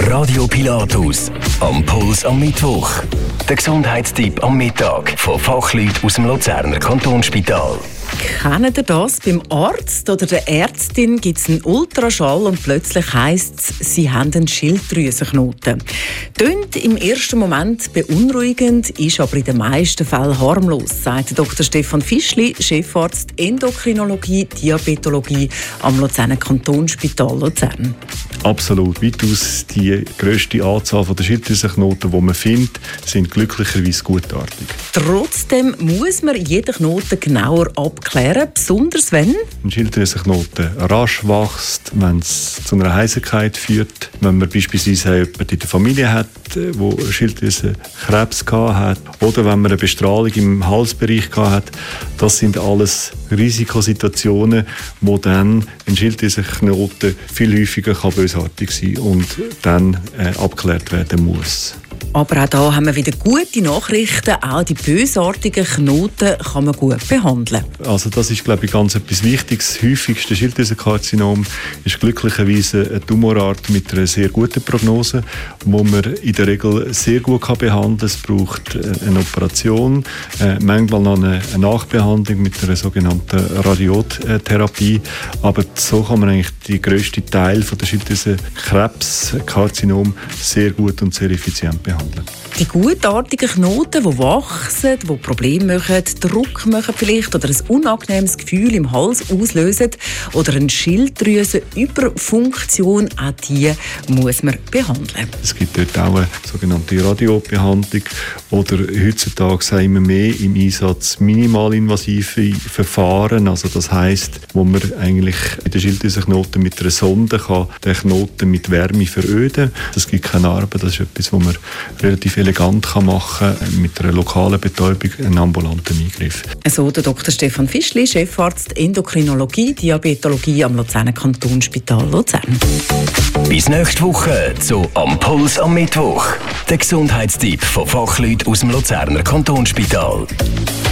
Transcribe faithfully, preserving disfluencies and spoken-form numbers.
Radio Pilatus, am Puls am Mittwoch. Der Gesundheitstipp am Mittag von Fachleuten aus dem Luzerner Kantonsspital. Kennen ihr das? Beim Arzt oder der Ärztin gibt es einen Ultraschall und plötzlich heisst es, sie haben einen Schilddrüsenknoten. Tönt im ersten Moment beunruhigend, ist aber in den meisten Fällen harmlos, sagt Doktor Stefan Fischli, Chefarzt Endokrinologie, Diabetologie am Luzerner Kantonsspital Luzern. Absolut. Weitaus die grösste Anzahl der Schilddrüsenknoten, die man findet, sind glücklicherweise gutartig. Trotzdem muss man jeden Knoten genauer abklären, besonders wenn ein Schilddrüsenknoten rasch wächst, wenn es zu einer Heiserkeit führt, wenn man beispielsweise jemanden in der Familie hat, der Schilddrüsenkrebs hat, oder wenn man eine Bestrahlung im Halsbereich hat. Das sind alles Risikosituationen, wo dann ein Schilddrüsenknoten viel häufiger kann bösartig sein und dann äh, abgeklärt werden muss. Aber auch hier haben wir wieder gute Nachrichten. Auch die bösartigen Knoten kann man gut behandeln. Also das ist, glaube ich, ganz etwas Wichtiges. Das häufigste Schilddrüsenkarzinom ist glücklicherweise eine Tumorart mit einer sehr guten Prognose, wo man in der Regel sehr gut behandeln kann. Es braucht eine Operation, äh, manchmal noch eine, eine Nachbehandlung mit einer sogenannten Radiotherapie. Aber so kann man eigentlich den grössten Teil von der Schilddrüsenkrebskarzinom sehr gut und sehr effizient behandeln. Die gutartigen Knoten, die wachsen, die Probleme machen, Druck machen vielleicht oder ein unangenehmes Gefühl im Hals auslösen oder eine Schilddrüsenüberfunktion, auch die muss man behandeln. Es gibt dort auch eine sogenannte Radiobehandlung oder heutzutage sind immer mehr im Einsatz minimalinvasive Verfahren. Also das heisst, wo man eigentlich in den Schilddrüsenknoten mit einer Sonde kann den Knoten mit Wärme veröden. Das gibt keine Narben, das ist etwas, was man relativ elegant kann machen kann, mit einer lokalen Betäubung, einen ambulanten Eingriff. So der Doktor Stefan Fischli, Chefarzt Endokrinologie, Diabetologie am Luzerner Kantonsspital Luzern. Bis nächste Woche zu «Am Puls am Mittwoch». Der Gesundheitstipp von Fachleuten aus dem Luzerner Kantonsspital.